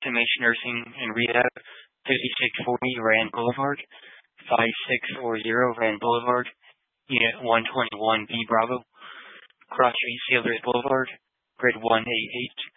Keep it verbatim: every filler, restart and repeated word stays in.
Image Nursing and Rehab, fifty-six forty Rand Boulevard, five six four zero Rand Boulevard, Unit one twenty-one B Bravo, Cross Street Sailors Boulevard, Grid one eight eight.